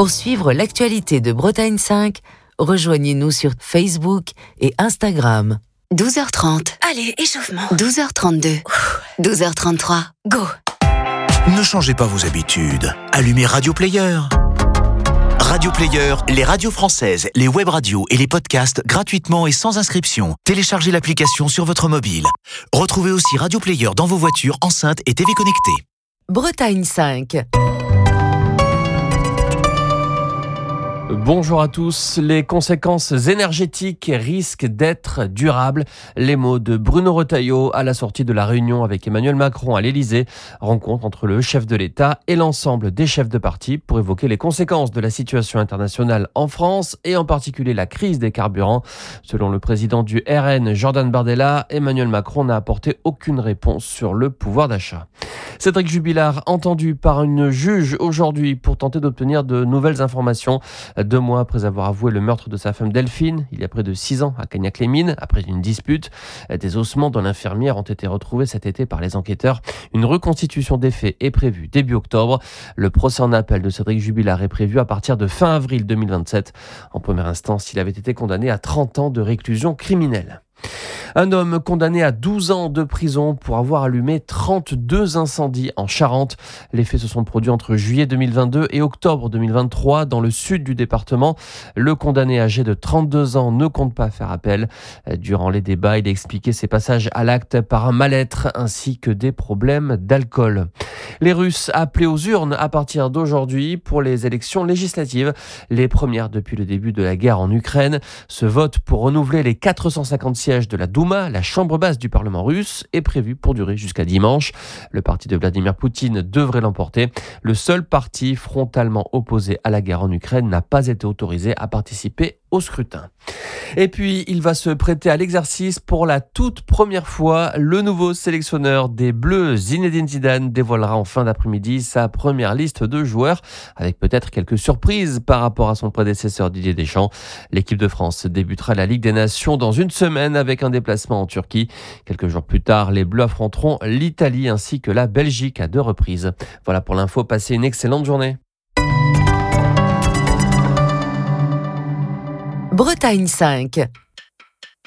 Pour suivre l'actualité de Bretagne 5, rejoignez-nous sur Facebook et Instagram. 12h30. Allez, échauffement. 12h32. 12h33. Go. Ne changez pas vos habitudes. Allumez Radio Player. Radio Player, les radios françaises, les web radios et les podcasts gratuitement et sans inscription. Téléchargez l'application sur votre mobile. Retrouvez aussi Radio Player dans vos voitures, enceintes et TV connectées. Bretagne 5. Bonjour à tous. Les conséquences énergétiques risquent d'être durables. Les mots de Bruno Retailleau à la sortie de la réunion avec Emmanuel Macron à l'Elysée. Rencontre entre le chef de l'État et l'ensemble des chefs de parti pour évoquer les conséquences de la situation internationale en France et en particulier la crise des carburants. Selon le président du RN, Jordan Bardella, Emmanuel Macron n'a apporté aucune réponse sur le pouvoir d'achat. Cédric Jubilard, entendu par une juge aujourd'hui pour tenter d'obtenir de nouvelles informations. 2 mois après avoir avoué le meurtre de sa femme Delphine, il y a près de 6 ans à Cagnac-les-Mines, après une dispute. Des ossements de l'infirmière ont été retrouvés cet été par les enquêteurs. Une reconstitution des faits est prévue début octobre. Le procès en appel de Cédric Jubilard est prévu à partir de fin avril 2027. En première instance, il avait été condamné à 30 ans de réclusion criminelle. Un homme condamné à 12 ans de prison pour avoir allumé 32 incendies en Charente. Les faits se sont produits entre juillet 2022 et octobre 2023 dans le sud du département. Le condamné âgé de 32 ans ne compte pas faire appel. Durant les débats, il a expliqué ses passages à l'acte par un mal-être ainsi que des problèmes d'alcool. Les Russes appelés aux urnes à partir d'aujourd'hui pour les élections législatives, les premières depuis le début de la guerre en Ukraine. Ce vote pour renouveler les 450 sièges de la Douma, la chambre basse du Parlement russe, est prévu pour durer jusqu'à dimanche. Le parti de Vladimir Poutine devrait l'emporter. Le seul parti frontalement opposé à la guerre en Ukraine n'a pas été autorisé à participer au scrutin. Et puis, il va se prêter à l'exercice pour la toute première fois. Le nouveau sélectionneur des Bleus, Zinedine Zidane, dévoilera en fin d'après-midi sa première liste de joueurs, avec peut-être quelques surprises par rapport à son prédécesseur Didier Deschamps. L'équipe de France débutera la Ligue des Nations dans une semaine avec un déplacement en Turquie. Quelques jours plus tard, les Bleus affronteront l'Italie ainsi que la Belgique à 2 reprises. Voilà pour l'info, passez une excellente journée. Bretagne 5.